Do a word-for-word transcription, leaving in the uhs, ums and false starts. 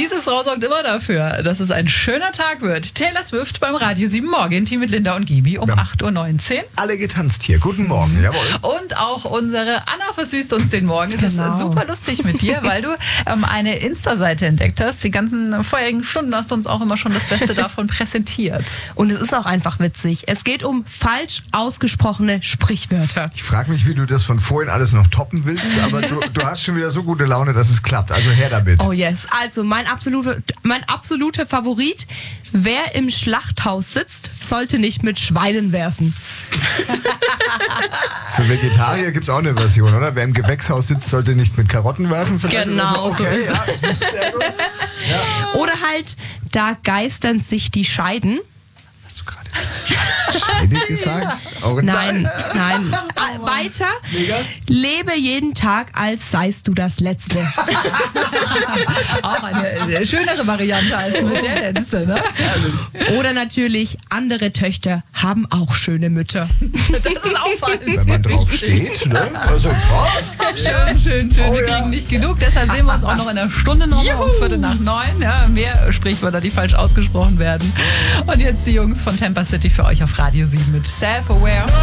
Diese Frau sorgt immer dafür, dass es ein schöner Tag wird. Taylor Swift beim Radio sieben Morgen-Team mit Linda und Gibi um acht Uhr neunzehn. Alle getanzt hier. Guten Morgen, jawohl. Und auch unsere Anna versüßt uns den Morgen. Es Genau. ist super lustig mit dir, weil du ähm, eine Insta-Seite entdeckt hast. Die ganzen vorherigen Stunden hast du uns auch immer schon das Beste davon präsentiert. Und es ist auch einfach witzig. Es geht um falsch ausgesprochene Sprichwörter. Ich frage mich, wie du das von vorhin alles noch toppen willst, aber du, du hast schon wieder so gute Laune, dass es klappt. Also her damit. Oh yes. Also mein absoluter mein absoluter Favorit. Wer im Schlachthaus sitzt, sollte nicht mit Schweinen werfen. Für Vegetarier gibt es auch eine Version, oder? Wer im Gewächshaus sitzt, sollte nicht mit Karotten werfen. Vielleicht Genau oder so. Okay, so ist ja, sehr gut. Ja. Oder halt, da geistern sich die Scheiden. Hast du gerade Scheide gesagt? Oh, Nein, nein. Ah, weiter. Mega. Lebe jeden Tag, als seist du das Letzte. Auch eine schönere Variante als mit der letzte, ne? Oder natürlich, andere Töchter haben auch schöne Mütter. Das ist auch falsch. Wenn man drauf steht, ne? Also, boah. Schön, schön, schön. Oh, Wir ja. kriegen nicht genug. Deshalb sehen wir uns auch noch in einer Stunde nochmal um Viertel nach neun. Ja, mehr Sprichwörter, die falsch ausgesprochen werden. Und jetzt die Jungs von Tampa City für euch auf Radio sieben mit Self-Aware.